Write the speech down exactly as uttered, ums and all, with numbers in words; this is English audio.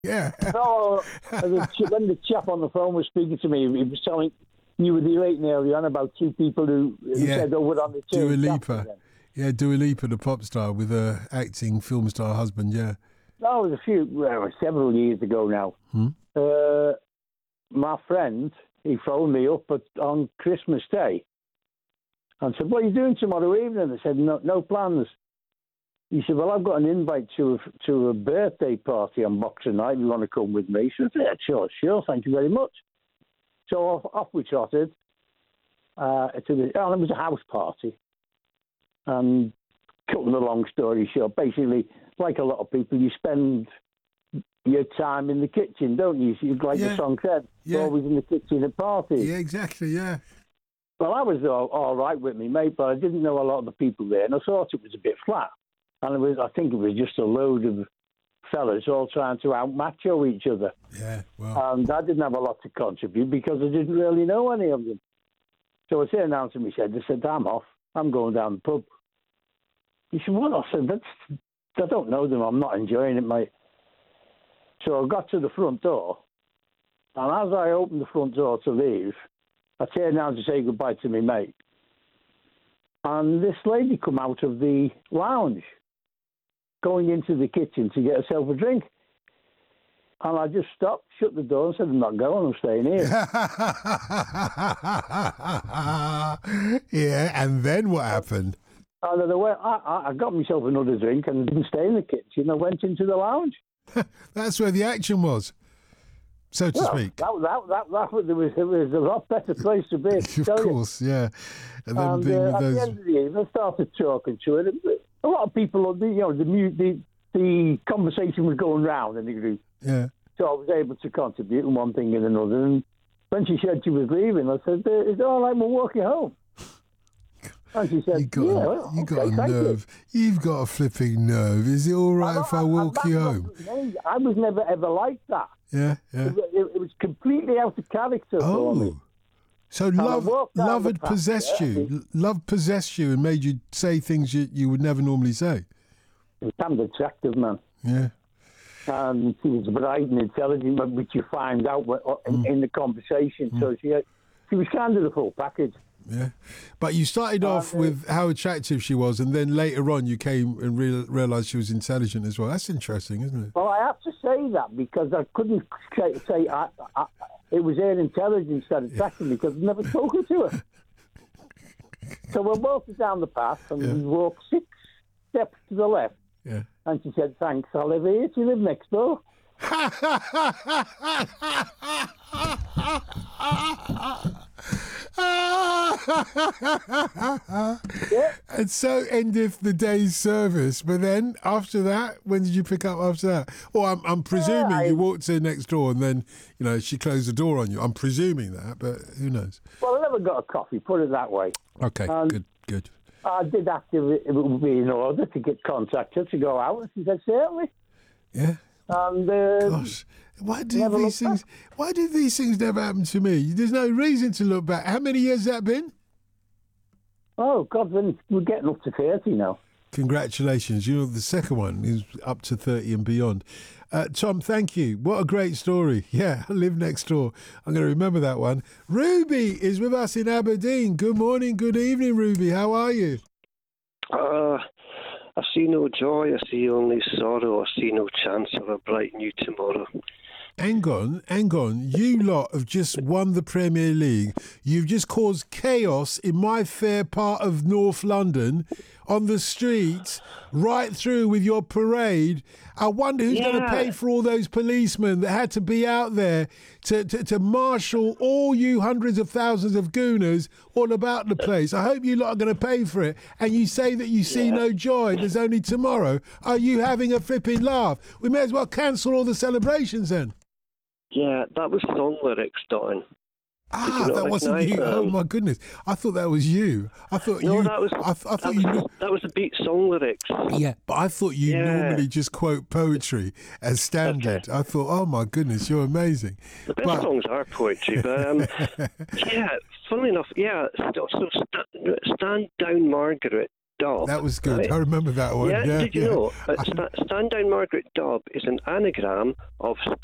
Yeah. No, the, when the chap on the phone was speaking to me, he was telling you were relating earlier on about two people who, who Yeah. said, "Oh, we're on the Dua same Lipa. chapter then." Yeah, Dua Lipa, the pop star with her acting film star husband. Yeah. No, it was a few, well, several years ago now. Hmm? Uh, my friend, he phoned me up at, on Christmas Day and said, "What are you doing tomorrow evening?" I said, "No, no plans." He said, "Well, I've got an invite to a, to a birthday party on Boxing Night. You want to come with me?" So I said, "Yeah, sure, sure, thank you very much." So off, off we trotted. Uh, to the, oh, it was a house party. And cutting the long story short, basically, like a lot of people, you spend your time in the kitchen, don't you? So like Yeah. the song said, Yeah. always in the kitchen at parties. Yeah, exactly. Yeah. Well, I was all, all right with me, mate, but I didn't know a lot of the people there, and I thought it was a bit flat. And it was, I think it was just a load of fellas all trying to out-macho each other. Yeah. Well. And I didn't have a lot to contribute because I didn't really know any of them. So I turned down to me, said, I said, "I'm off. I'm going down the pub." He said, "What?" I said, That's, I don't know them. I'm not enjoying it, mate. So I got to the front door, and as I opened the front door to leave, I turned down to say goodbye to my mate. And this lady come out of the lounge, going into the kitchen to get herself a drink. And I just stopped, shut the door, and said, "I'm not going, I'm staying here." Yeah, and then what happened? And I, went, I, I got myself another drink and didn't stay in the kitchen. I went into the lounge. That's where the action was, so to Well, speak. That, that, that, that was, it was, it was a lot better place to be. Of tell you. course, yeah. And then And being uh, with at those. the end of the evening, I started talking to her. A lot of people, you know, the mu- the, the conversation was going round in the group. Yeah. So I was able to contribute in one thing and another. And when she said she was leaving, I said, "Uh, is it all right, we're walking home?" And she said, You got, "Yeah, a, well, you okay, got a thank nerve. You. You've got a flipping nerve. Is it all right I, if I I, walk I, you that home? wasn't me. I was never ever like that. Yeah, yeah. It, it, it was completely out of character for me. Oh, so I love, walked down love the had path, possessed yeah. you. Love possessed you and made you say things you, you would never normally say. He was damn attractive, man. Yeah. And she was bright and intelligent, which you find out in, in the conversation. Mm. So she, she was kind of the full package. Yeah, but you started off uh, with how attractive she was, and then later on you came and re- realised she was intelligent as well. That's interesting, isn't it? Well, I have to say that because I couldn't say, say I, I, it was her intelligence that attracted me because I'd never spoken to her. So we walked down the path and Yeah. we walked six steps to the left. Yeah. And she said, "Thanks, I live here." She lived next door. Yeah. And so endeth the day's service. But then after that, when did you pick up after that? Or I'm, I'm presuming Yeah, I- you walked to next door and then, you know, she closed the door on you. I'm presuming that, but who knows? Well, I never got a coffee, put it that way. Okay, Um, good, good. I did ask if it would be in order to get contacted to go out, and she said, "Certainly." Yeah. And uh, Gosh, why do never these looked things? Why do these things never happen to me? There's no reason to look back. How many years has that been? oh God, then we're getting up to thirty now. Congratulations. You know, the second one is up to thirty and beyond. Uh, Tom, thank you. What a great story. Yeah, I live next door. I'm going to remember that one. Ruby is with us in Aberdeen. Good morning, good evening, Ruby. How are you? Uh, I see no joy, I see only sorrow, I see no chance of a bright new tomorrow. Hang on, hang on. You lot have just won the Premier League. You've just caused chaos in my fair part of North London, on the streets, right through with your parade. I wonder who's going to Yeah. pay for all those policemen that had to be out there to, to, to marshal all you hundreds of thousands of gooners all about the place. I hope you lot are going to pay for it. And you say that you see Yeah. no joy. There's only tomorrow. Are you having a flipping laugh? We may as well cancel all the celebrations then. Yeah, that was song lyrics, Don. Ah, you not that wasn't recognise you. Oh them? my goodness! I thought that was you. I thought No, you. that was I, th- I thought that you. was, knew- that was the beat song lyrics. Yeah, but I thought you Yeah. normally just quote poetry as standard. I thought, oh my goodness, you're amazing. The best But- songs are poetry, but um, yeah, funnily enough, yeah. So, so st- stand down, Margaret. Dobb. That was good. Right? I remember that one. Yeah, Yeah, did you yeah. know? Uh, Sta- Stand Down Margaret Dobb is an anagram of